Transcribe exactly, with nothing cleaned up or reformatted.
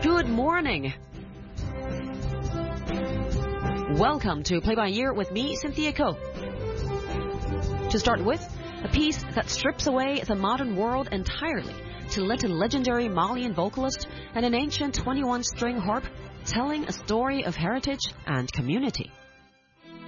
Good morning. Welcome to Play by Ear with me, Cynthia Ko. To start with, a piece that strips away the modern world entirely to let a legendary Malian vocalist and an ancient twenty-one string harp telling a story of heritage and community.